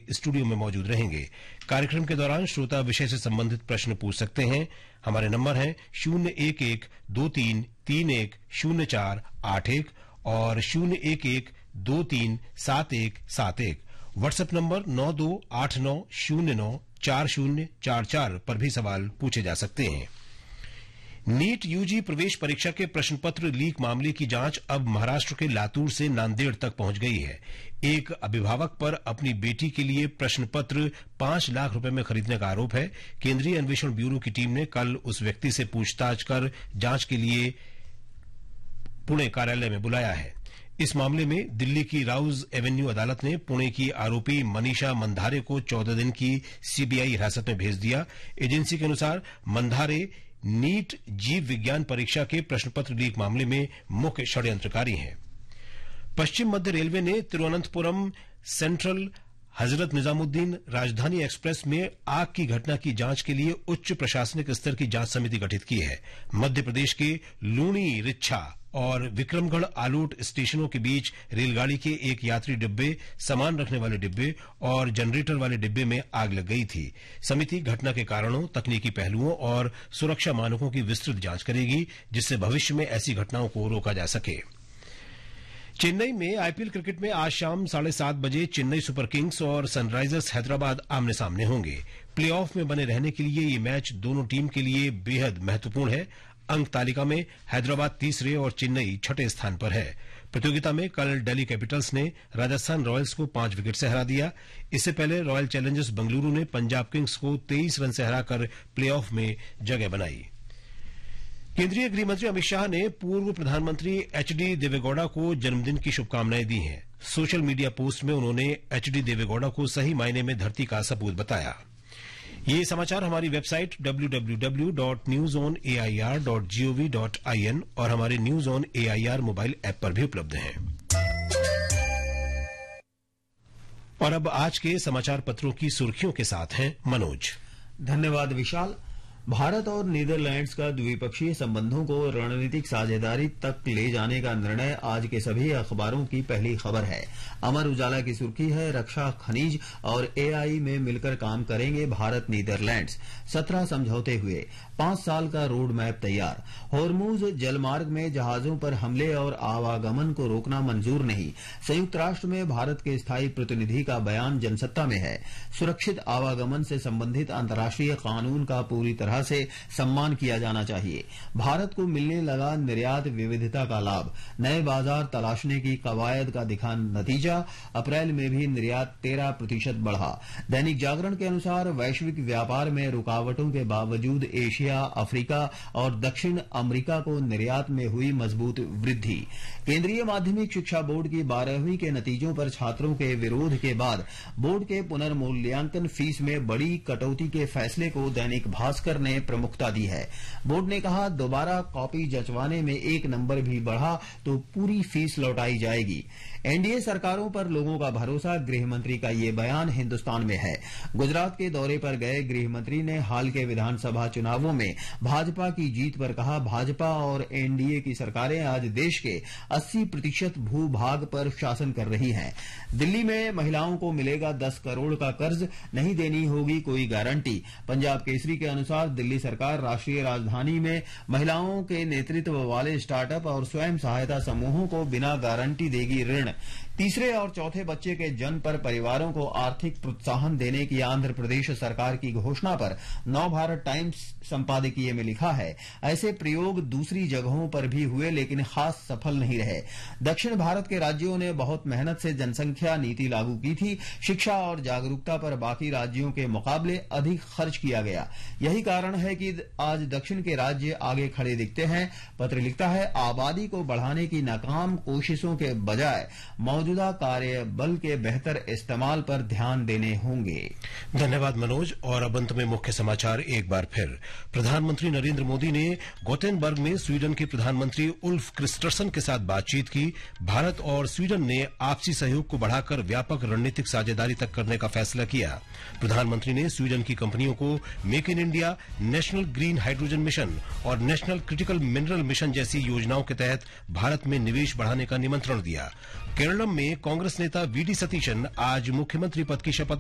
Studio में मौजूद रहेंगे। कार्यक्रम के दौरान श्रोता विषय से संबंधित प्रश्न पूछ सकते हैं। हमारे नंबर हैं 011-2331-0481 और 011-2371-7171। व्हाट्सएप नंबर 9289094044 पर भी सवाल पूछे जा सकते हैं। नीट यूजी प्रवेश परीक्षा के प्रश्न पत्र लीक मामले की जांच अब महाराष्ट्र के लातूर से नांदेड़ तक पहुंच गई है। एक अभिभावक पर अपनी बेटी के लिए प्रश्न पत्र 5 लाख रुपए में खरीदने का आरोप है। केंद्रीय अन्वेषण ब्यूरो की टीम ने कल उस व्यक्ति से पूछताछ कर जांच के लिए पुणे कार्यालय में बुलाया है। इस मामले में दिल्ली की राउज एवेन्यू अदालत ने पुणे की आरोपी मनीषा मंधारे को 14 दिन की सीबीआई हिरासत में भेज दिया। एजेंसी के अनुसार मंधारे नीट जीव विज्ञान परीक्षा के प्रश्नपत्र लीक मामले में मुख्य षड्यंत्रकारी हैं। पश्चिम मध्य रेलवे ने तिरुवनंतपुरम सेंट्रल हजरत निजामुद्दीन राजधानी एक्सप्रेस में आग की घटना की जांच के लिए उच्च प्रशासनिक स्तर की जांच समिति गठित की है। मध्य प्रदेश के लूणी, रिच्छा और विक्रमगढ़ आलोट स्टेशनों के बीच रेलगाड़ी के एक यात्री डिब्बे, सामान रखने वाले डिब्बे और जनरेटर वाले डिब्बे में आग लग गई थी। समिति घटना के कारणों, तकनीकी पहलुओं और सुरक्षा मानकों की विस्तृत जांच करेगी, जिससे भविष्य में ऐसी घटनाओं को रोका जा सके। चेन्नई में आईपीएल क्रिकेट में आज शाम 7:30 बजे चेन्नई सुपर किंग्स और सनराइजर्स हैदराबाद आमने सामने होंगे। प्लेऑफ में बने रहने के लिए ये मैच दोनों टीम के लिए बेहद महत्वपूर्ण है। अंक तालिका में हैदराबाद तीसरे और चेन्नई छठे स्थान पर है। प्रतियोगिता में कल दिल्ली कैपिटल्स ने राजस्थान रॉयल्स को 5 विकेट से हरा दिया। इससे पहले रॉयल चैलेंजर्स बेंगलुरु ने पंजाब किंग्स को 23 रन से हराकर प्लेऑफ में जगह बनाई। केंद्रीय गृहमंत्री अमित शाह ने पूर्व प्रधानमंत्री एचडी देवेगौड़ा को जन्मदिन की शुभकामनाएं दी हैं। सोशल मीडिया पोस्ट में उन्होंने एचडी देवेगौड़ा को सही मायने में धरती का सपूत बताया। ये समाचार हमारी वेबसाइट www.newsonair.gov.in और हमारे news on AIR mobile app पर भी उपलब्ध हैं। और अब आज के समाचार पत्रों की सुर्खियों के साथ हैं मनोज। धन्यवाद विशाल। भारत और नीदरलैंड्स का द्विपक्षीय संबंधों को रणनीतिक साझेदारी तक ले जाने का निर्णय आज के सभी अखबारों की पहली खबर है। अमर उजाला की सुर्खी है, रक्षा, खनिज और एआई में मिलकर काम करेंगे भारत नीदरलैंड्स। 17 समझौते हुए, 5 साल का रोड मैप तैयार। होर्मुज जलमार्ग में जहाजों पर हमले और आवागमन को रोकना मंजूर नहीं। संयुक्त राष्ट्र में भारत के स्थायी प्रतिनिधि का बयान जनसत्ता में है। सुरक्षित आवागमन से संबंधित अंतर्राष्ट्रीय कानून का पूरी तरह से सम्मान किया जाना चाहिए। भारत को मिलने लगा निर्यात विविधता का लाभ। नए बाजार तलाशने की कवायद का दिखा नतीजा। अप्रैल में भी निर्यात 13% बढ़ा। दैनिक जागरण के अनुसार वैश्विक व्यापार में रुकावटों के बावजूद एशिया, अफ्रीका और दक्षिण अमेरिका को निर्यात में हुई मजबूत वृद्धि। केंद्रीय माध्यमिक शिक्षा बोर्ड की 12वीं के नतीजों पर छात्रों के विरोध के बाद बोर्ड के पुनर्मूल्यांकन फीस में बड़ी कटौती के फैसले को दैनिक भास्कर ने प्रमुखता दी है। बोर्ड ने कहा, दोबारा कॉपी जचवाने में 1 नंबर भी बढ़ा तो पूरी फीस लौटाई जाएगी। एनडीए सरकारों पर लोगों का भरोसा, गृहमंत्री का ये बयान हिंदुस्तान में है। गुजरात के दौरे पर गए गृहमंत्री ने हाल के विधानसभा चुनावों में भाजपा की जीत पर कहा, भाजपा और एनडीए की सरकारें आज देश के 80% भूभाग पर शासन कर रही हैं। दिल्ली में महिलाओं को मिलेगा 10 करोड़ का कर्ज, नहीं देनी होगी कोई गारंटी। पंजाब केसरी के अनुसार दिल्ली सरकार राष्ट्रीय राजधानी में महिलाओं के नेतृत्व वाले स्टार्टअप और स्वयं सहायता समूहों को बिना गारंटी देगी ऋण। तीसरे और चौथे बच्चे के जन्म पर परिवारों को आर्थिक प्रोत्साहन देने की आंध्र प्रदेश सरकार की घोषणा पर नवभारत टाइम्स संपादकीय में लिखा है, ऐसे प्रयोग दूसरी जगहों पर भी हुए लेकिन खास सफल नहीं रहे। दक्षिण भारत के राज्यों ने बहुत मेहनत से जनसंख्या नीति लागू की थी। शिक्षा और जागरूकता पर बाकी राज्यों के मुकाबले अधिक खर्च किया गया। यही कारण है कि आज दक्षिण के राज्य आगे खड़े दिखते हैं। पत्र लिखता है, आबादी को बढ़ाने की नाकाम कोशिशों के बजाय मौजूदा कार्य बल के बेहतर इस्तेमाल पर ध्यान देने होंगे। धन्यवाद मनोज। और अब अंत में मुख्य समाचार एक बार फिर। प्रधानमंत्री नरेंद्र मोदी ने गोटेनबर्ग में स्वीडन के प्रधानमंत्री उल्फ क्रिस्टरसन के साथ बातचीत की। भारत और स्वीडन ने आपसी सहयोग को बढ़ाकर व्यापक रणनीतिक साझेदारी तक करने का फैसला किया। प्रधानमंत्री ने स्वीडन की कंपनियों को make in India, national green hydrogen mission और नेशनल क्रिटिकल मिनरल मिशन जैसी योजनाओं के तहत भारत में निवेश बढ़ाने का निमंत्रण दिया। केरलम में कांग्रेस नेता वीडी सतीशन आज मुख्यमंत्री पद की शपथ